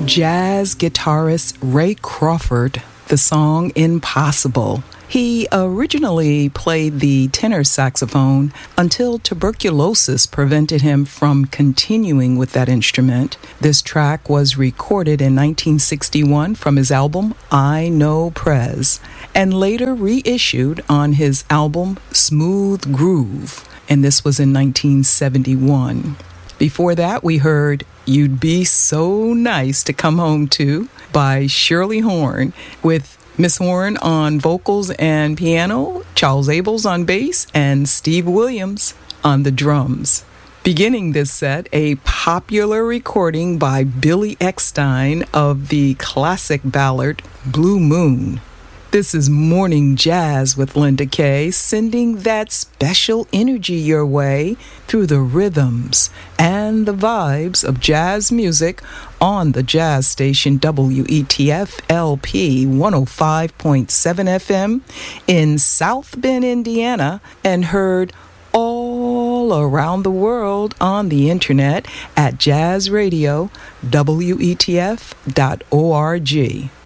Jazz guitarist Ray Crawford, the song Impossible. He originally played the tenor saxophone until tuberculosis prevented him from continuing with that instrument. This track was recorded in 1961 from his album I Know Prez and later reissued on his album Smooth Groove, and this was in 1971. Before that, we heard You'd Be So Nice to Come Home To by Shirley Horn, with Miss Horn on vocals and piano, Charles Abels on bass, and Steve Williams on the drums. Beginning this set, a popular recording by Billy Eckstine of the classic ballad Blue Moon. This is Morning Jazz with Linda Kay, sending that special energy your way through the rhythms and the vibes of jazz music on the jazz station WETF LP 105.7 FM in South Bend, Indiana, and heard all around the world on the internet at jazzradiowetf.org.